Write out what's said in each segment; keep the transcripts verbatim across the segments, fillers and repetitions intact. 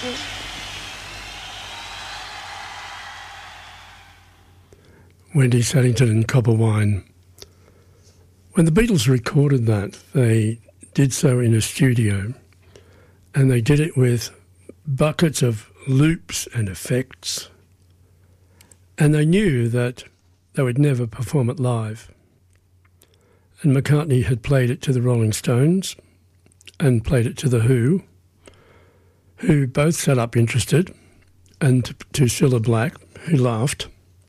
Wendy Saddington and Copper Wine. When the Beatles recorded that, they did so in a studio, and they did it with buckets of loops and effects, and they knew that they would never perform it live. And McCartney had played it to the Rolling Stones and played it to The Who, who both sat up interested, and to Cilla Black, who laughed.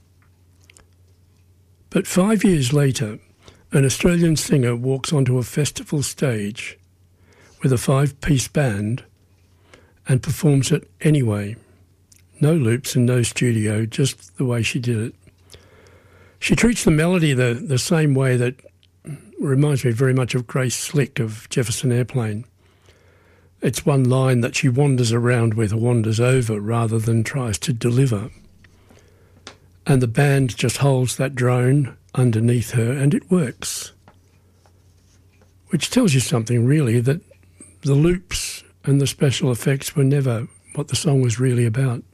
But five years later, an Australian singer walks onto a festival stage with a five-piece band and performs it anyway. No loops and no studio, just the way she did it. She treats the melody the, the same way that reminds me very much of Grace Slick of Jefferson Airplane. It's one line that she wanders around with or wanders over rather than tries to deliver. And the band just holds that drone underneath her and it works. Which tells you something really, that the loops and the special effects were never what the song was really about.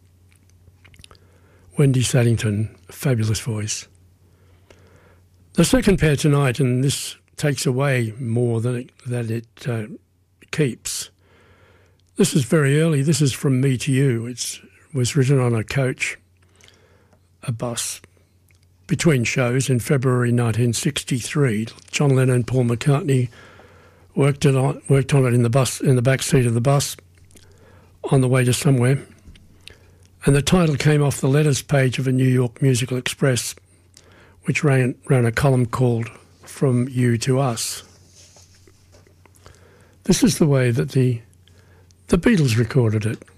Wendy Saddington, a fabulous voice. The second pair tonight, and this takes away more than it, than it uh, keeps. This is very early. This is From Me to You. It was written on a coach, a bus, between shows in February nineteen sixty-three. John Lennon and Paul McCartney worked it on, worked on it in the bus, in the back seat of the bus, on the way to somewhere. And the title came off the letters page of a New York Musical Express, which ran ran a column called From You to Us. This is the way that the the Beatles recorded it.